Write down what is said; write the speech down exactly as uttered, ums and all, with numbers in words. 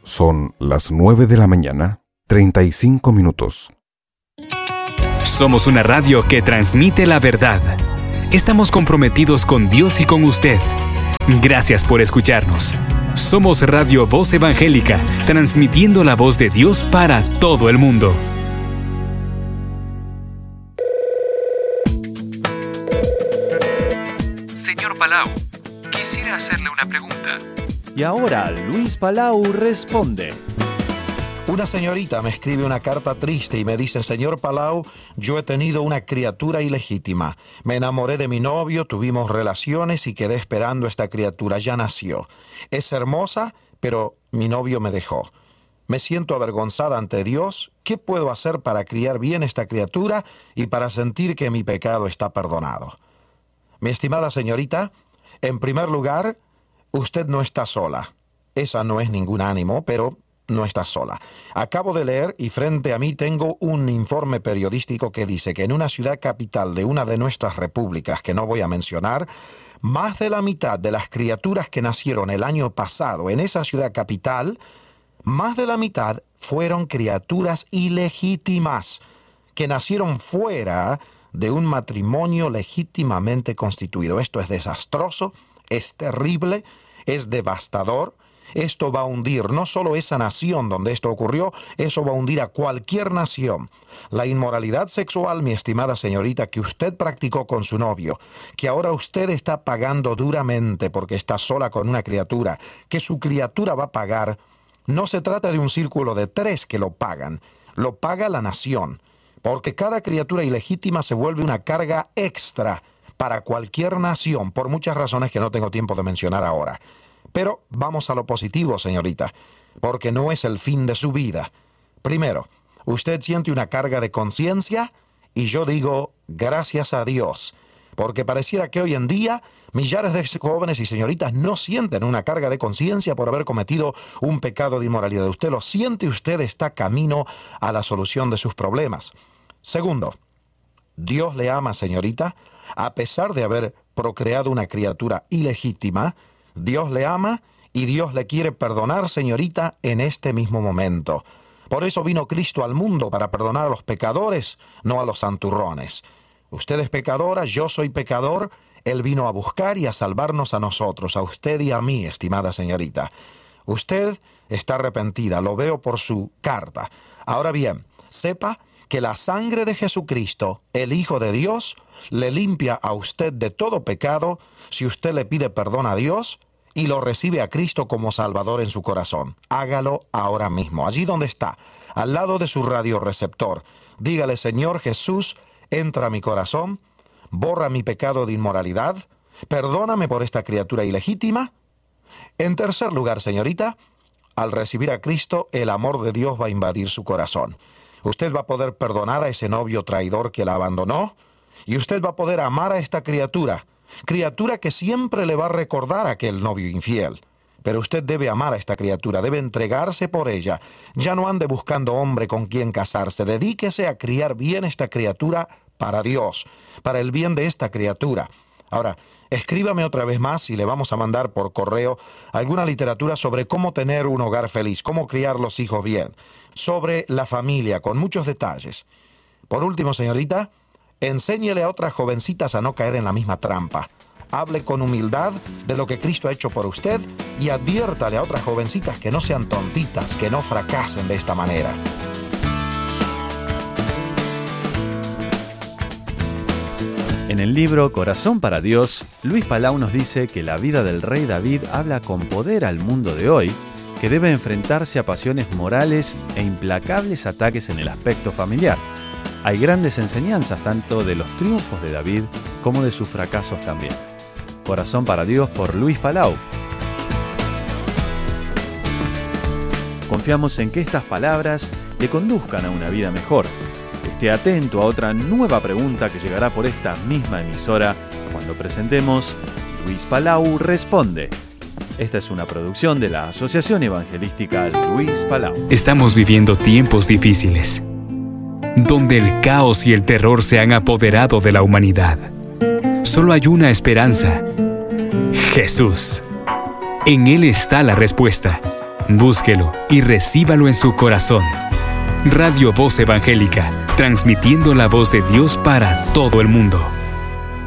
Son las nueve de la mañana, treinta y cinco minutos. Somos una radio que transmite la verdad. Estamos comprometidos con Dios y con usted. Gracias por escucharnos. Somos Radio Voz Evangélica, transmitiendo la voz de Dios para todo el mundo. Señor Palau, quisiera hacerle una pregunta. Y ahora Luis Palau responde. Una señorita me escribe una carta triste y me dice: señor Palau, yo he tenido una criatura ilegítima. Me enamoré de mi novio, tuvimos relaciones y quedé esperando a esta criatura. Ya nació. Es hermosa, pero mi novio me dejó. Me siento avergonzada ante Dios. ¿Qué puedo hacer para criar bien esta criatura y para sentir que mi pecado está perdonado? Mi estimada señorita, en primer lugar, usted no está sola. Esa no es ningún ánimo, pero no está sola. Acabo de leer y frente a mí tengo un informe periodístico que dice que en una ciudad capital de una de nuestras repúblicas, que no voy a mencionar, más de la mitad de las criaturas que nacieron el año pasado en esa ciudad capital, más de la mitad fueron criaturas ilegítimas, que nacieron fuera de un matrimonio legítimamente constituido. Esto es desastroso, es terrible, es devastador. Esto va a hundir no solo esa nación donde esto ocurrió, eso va a hundir a cualquier nación. La inmoralidad sexual, mi estimada señorita, que usted practicó con su novio, que ahora usted está pagando duramente porque está sola con una criatura, que su criatura va a pagar, no se trata de un círculo de tres que lo pagan, lo paga la nación, porque cada criatura ilegítima se vuelve una carga extra para cualquier nación, por muchas razones que no tengo tiempo de mencionar ahora. Pero vamos a lo positivo, señorita, porque no es el fin de su vida. Primero, usted siente una carga de conciencia y yo digo gracias a Dios, porque pareciera que hoy en día millares de jóvenes y señoritas no sienten una carga de conciencia por haber cometido un pecado de inmoralidad. Usted lo siente, usted está camino a la solución de sus problemas. Segundo, Dios le ama, señorita, a pesar de haber procreado una criatura ilegítima. Dios le ama y Dios le quiere perdonar, señorita, en este mismo momento. Por eso vino Cristo al mundo, para perdonar a los pecadores, no a los santurrones. Usted es pecadora, yo soy pecador. Él vino a buscar y a salvarnos a nosotros, a usted y a mí, estimada señorita. Usted está arrepentida, lo veo por su carta. Ahora bien, sepa que la sangre de Jesucristo, el Hijo de Dios, le limpia a usted de todo pecado si usted le pide perdón a Dios y lo recibe a Cristo como Salvador en su corazón. Hágalo ahora mismo, allí donde está, al lado de su radioreceptor. Dígale: Señor Jesús, entra a mi corazón, borra mi pecado de inmoralidad, perdóname por esta criatura ilegítima. En tercer lugar, señorita, al recibir a Cristo, el amor de Dios va a invadir su corazón. Usted va a poder perdonar a ese novio traidor que la abandonó, y usted va a poder amar a esta criatura, criatura que siempre le va a recordar a aquel novio infiel. Pero usted debe amar a esta criatura, debe entregarse por ella. Ya no ande buscando hombre con quien casarse, dedíquese a criar bien esta criatura para Dios, para el bien de esta criatura. Ahora, escríbame otra vez más y le vamos a mandar por correo alguna literatura sobre cómo tener un hogar feliz, cómo criar los hijos bien, sobre la familia, con muchos detalles. Por último, señorita, enséñele a otras jovencitas a no caer en la misma trampa. Hable con humildad de lo que Cristo ha hecho por usted y adviértale a otras jovencitas que no sean tontitas, que no fracasen de esta manera. En el libro Corazón para Dios, Luis Palau nos dice que la vida del rey David habla con poder al mundo de hoy, que debe enfrentarse a pasiones morales e implacables ataques en el aspecto familiar. Hay grandes enseñanzas tanto de los triunfos de David como de sus fracasos también. Corazón para Dios por Luis Palau. Confiamos en que estas palabras le conduzcan a una vida mejor. Esté atento a otra nueva pregunta que llegará por esta misma emisora cuando presentemos Luis Palau Responde. Esta es una producción de la Asociación Evangelística Luis Palau. Estamos viviendo tiempos difíciles, donde el caos y el terror se han apoderado de la humanidad. Solo hay una esperanza: Jesús. En Él está la respuesta. Búsquelo y recíbalo en su corazón. Radio Voz Evangélica, transmitiendo la voz de Dios para todo el mundo.